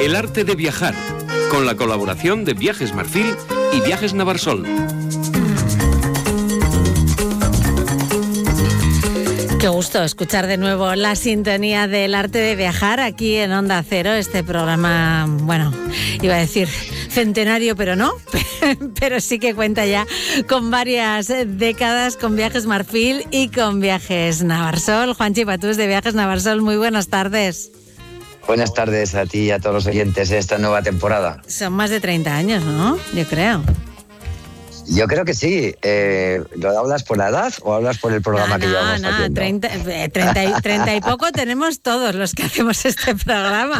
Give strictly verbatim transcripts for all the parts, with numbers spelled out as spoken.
El arte de viajar, con la colaboración de Viajes Marfil y Viajes Navarsol. Qué gusto escuchar de nuevo la sintonía del arte de viajar aquí en Onda Cero, este programa, bueno, iba a decir centenario, pero no, pero sí que cuenta ya con varias décadas, con Viajes Marfil y con Viajes Navarsol. Juanchi Patús de Viajes Navarsol, muy buenas tardes. Buenas tardes a ti y a todos los oyentes de esta nueva temporada. Son más de treinta años, ¿no? Yo creo. Yo creo que sí. Eh, ¿Lo hablas por la edad o hablas por el programa no, que llevamos no, haciendo? treinta, treinta, y, treinta y poco tenemos todos los que hacemos este programa.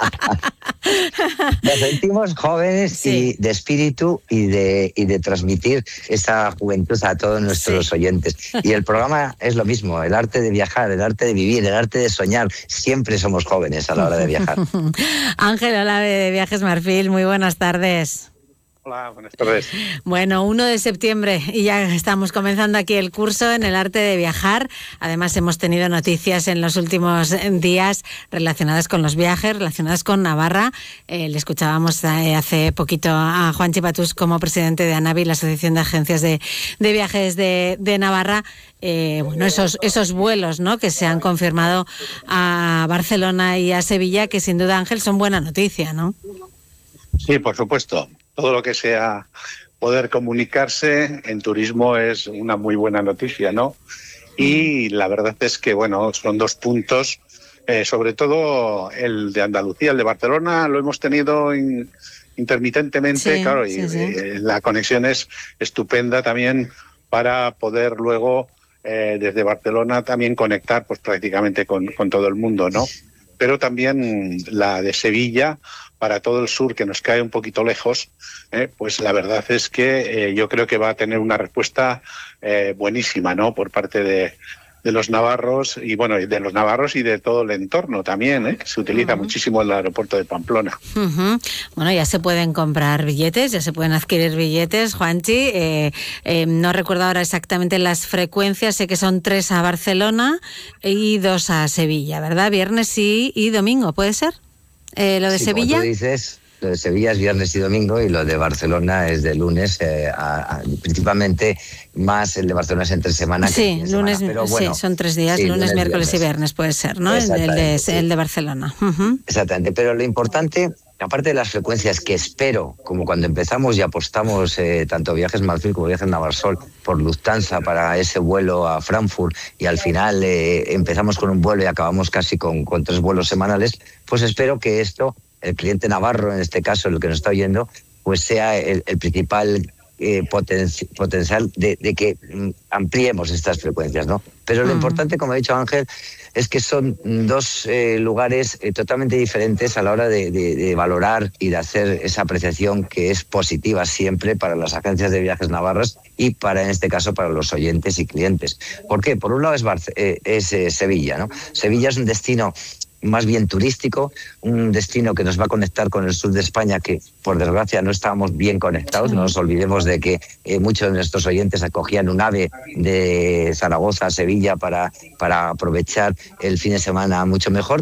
Nos sentimos jóvenes sí. y de espíritu y de, y de transmitir esa juventud a todos nuestros sí. oyentes. Y el programa es lo mismo, el arte de viajar, el arte de vivir, el arte de soñar. Siempre somos jóvenes a la hora de viajar. Ángel Olave de Viajes Marfil, muy buenas tardes. Hola, buenas tardes. Bueno, primero de septiembre y ya estamos comenzando aquí el curso en el arte de viajar. Además hemos tenido noticias en los últimos días relacionadas con los viajes, relacionadas con Navarra. Eh, le escuchábamos eh, hace poquito a Juanchi Patús como presidente de ANAVI, la Asociación de Agencias de, de Viajes de, de Navarra. Eh, bueno, esos, esos vuelos, ¿no?, que se han confirmado a Barcelona y a Sevilla, que sin duda, Ángel, son buena noticia, ¿no? Sí, por supuesto. Todo lo que sea poder comunicarse en turismo es una muy buena noticia, ¿no? Y la verdad es que, bueno, son dos puntos, eh, sobre todo el de Andalucía, el de Barcelona, lo hemos tenido in, intermitentemente, sí, claro, sí, y sí. Eh, la conexión es estupenda también para poder luego, eh, desde Barcelona, también conectar pues prácticamente con, con todo el mundo, ¿no? Pero también la de Sevilla, para todo el sur, que nos cae un poquito lejos, eh, pues la verdad es que eh, yo creo que va a tener una respuesta eh, buenísima, ¿no?, por parte de, de los navarros, y bueno, de los navarros y de todo el entorno también, ¿eh? Que se utiliza uh-huh. muchísimo el aeropuerto de Pamplona. Uh-huh. Bueno, ya se pueden comprar billetes, ya se pueden adquirir billetes, Juanchi. Eh, eh, no recuerdo ahora exactamente las frecuencias, sé que son tres a Barcelona y dos a Sevilla, ¿verdad? Viernes y, y domingo, ¿puede ser? Eh, ¿Lo de sí, Sevilla? Como tú dices, lo de Sevilla es viernes y domingo y lo de Barcelona es de lunes, eh, a, a, principalmente más el de Barcelona es entre semana. Sí, que lunes, semana. Pero bueno, sí, son tres días, sí, lunes, lunes, miércoles viernes. y viernes puede ser, ¿no? El de, sí. el de Barcelona. Uh-huh. Exactamente, pero lo importante, aparte de las frecuencias que espero, como cuando empezamos y apostamos eh, tanto Viajes Marfil como Viajes Navarsol por Lufthansa para ese vuelo a Frankfurt y al final eh, empezamos con un vuelo y acabamos casi con, con tres vuelos semanales, pues espero que esto, el cliente navarro en este caso, el que nos está oyendo, pues sea el, el principal eh, poten- potencial de, de que mm, ampliemos estas frecuencias, ¿no? Pero lo mm. importante, como ha dicho Ángel, es que son dos eh, lugares eh, totalmente diferentes a la hora de, de, de valorar y de hacer esa apreciación que es positiva siempre para las agencias de viajes navarras y para, en este caso, para los oyentes y clientes. ¿Por qué? Por un lado es, Barce- eh, es eh, Sevilla, ¿no? Sevilla es un destino más bien turístico, un destino que nos va a conectar con el sur de España, que por desgracia no estábamos bien conectados. Sí. No nos olvidemos de que eh, muchos de nuestros oyentes acogían un AVE de Zaragoza a Sevilla para, para aprovechar el fin de semana mucho mejor.